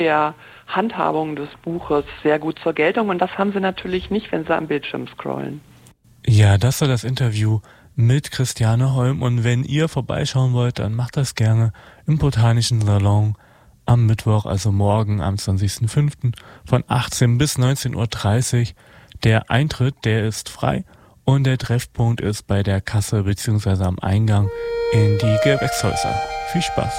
der Handhabung des Buches sehr gut zur Geltung und das haben sie natürlich nicht, wenn sie am Bildschirm scrollen. Ja, das war das Interview mit Christiane Holm und wenn ihr vorbeischauen wollt, dann macht das gerne im Botanischen Salon am Mittwoch, also morgen am 20.05. von 18 bis 19.30 Uhr. Der Eintritt, der ist frei und der Treffpunkt ist bei der Kasse bzw. am Eingang in die Gewächshäuser. Viel Spaß!